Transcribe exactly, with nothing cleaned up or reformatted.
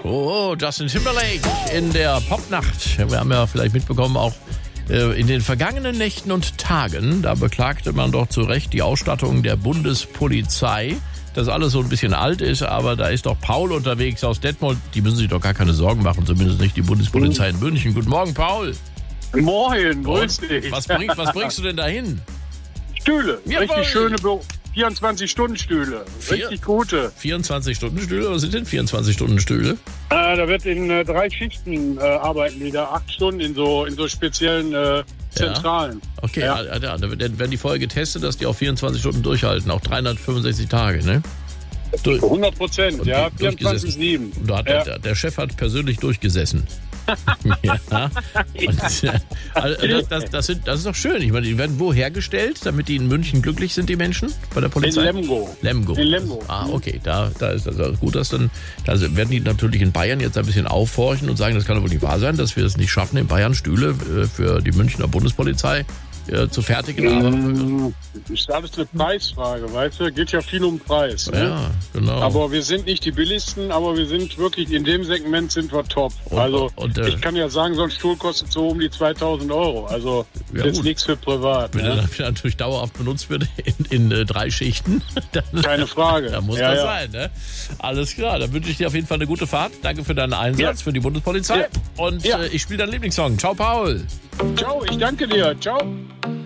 Oh, Justin Timberlake in der Popnacht. Wir haben ja vielleicht mitbekommen, auch äh, in den vergangenen Nächten und Tagen, da beklagte man doch zu Recht die Ausstattung der Bundespolizei, dass alles so ein bisschen alt ist, aber da ist doch Paul unterwegs aus Detmold. Die müssen sich doch gar keine Sorgen machen, zumindest nicht die Bundespolizei in München. Guten Morgen, Paul. Moin, grüß dich. Was, bring, was bringst du denn dahin? Stühle, Jawohl. richtig schöne vierundzwanzig-Stunden-Stühle, richtig gute. vierundzwanzig-Stunden-Stühle? Was sind denn vierundzwanzig-Stunden-Stühle? Äh, da wird in äh, drei Schichten äh, arbeiten die da, acht Stunden in so in so speziellen äh, Zentralen. Ja. Okay, ja. Ja, ja, da werden die vorher getestet, dass die auch vierundzwanzig Stunden durchhalten, auch dreihundertfünfundsechzig Tage, ne? Durch, hundert Prozent, ja, durch- vierundzwanzig sieben. Und da hat Ja. der, der Chef hat persönlich durchgesessen. ja. Und, äh, also, das, das, das, sind, das ist doch schön. Ich meine, die werden wo hergestellt, damit die in München glücklich sind, die Menschen bei der In Polizei? Lemgo. Lemgo. In Lemgo. Ah, okay, da, da ist das also gut, dass dann, da werden die natürlich in Bayern jetzt ein bisschen aufhorchen und sagen, das kann doch wohl nicht wahr sein, dass wir es nicht schaffen, in Bayern Stühle äh, für die Münchner Bundespolizei äh, zu fertigen. Aber, Mm, ist alles eine Preisfrage, weißt du? Geht ja viel um Preis. Ne? ja, genau. Aber wir sind nicht die billigsten, aber wir sind wirklich, in dem Segment sind wir top. Und- also und, äh, ich kann ja sagen, so ein Stuhl kostet so um die zweitausend Euro. Also Ja, jetzt gut. nichts für privat. Wenn Ne? er dann natürlich dauerhaft benutzt wird in, in äh, drei Schichten, dann, Keine Frage. da muss Ja, das ja. sein. Ne? Alles klar, dann wünsche ich dir auf jeden Fall eine gute Fahrt. Danke für deinen Einsatz Ja. für die Bundespolizei. Ja. Und Ja. äh, ich spiele deinen Lieblingssong. Ciao, Paul. Ciao, ich danke dir. Ciao.